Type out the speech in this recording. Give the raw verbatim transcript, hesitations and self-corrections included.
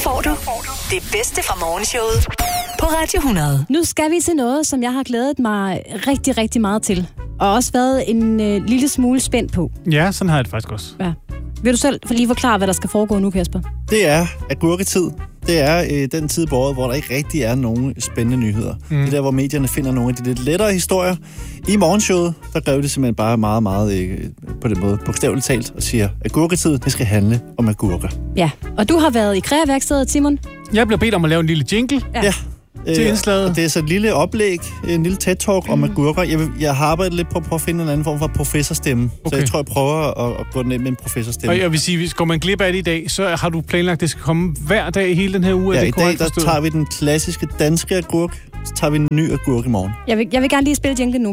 får du det bedste fra morgenshowet på Radio hundrede. Nu skal vi til noget, som jeg har glædet mig rigtig, rigtig meget til. Og også været en øh, lille smule spændt på. Ja, sådan har jeg det faktisk også. Ja. Vil du selv lige forklare, hvad der skal foregå nu, Kasper? Det er agurketid. Det er øh, den tid på året, hvor der ikke rigtig er nogen spændende nyheder. Mm. Det er der, hvor medierne finder nogle af de lidt lettere historier. I morgenshowet, der gør det simpelthen bare meget, meget øh, på den måde bogstaveligt talt og siger, agurketid, det skal handle om agurker. Ja, og du har været i Krea-værkstedet, Simon. Jeg bliver bedt om at lave en lille jingle. Ja. ja. Til indslaget. Det er så et lille oplæg, en lille TED-talk mm. om agurker. Jeg, jeg har arbejdet lidt på at prøve at finde en anden form for professorstemme. Okay. Så jeg tror, jeg prøver at, at gå ned med en professorstemme. Og jeg vil sige, hvis går man glip af det i dag, så har du planlagt, at det skal komme hver dag i hele den her uge. Ja, det i dag der tager vi den klassiske danske agurk, så tager vi en ny agurk i morgen. Jeg vil, jeg vil gerne lige spille jingle nu.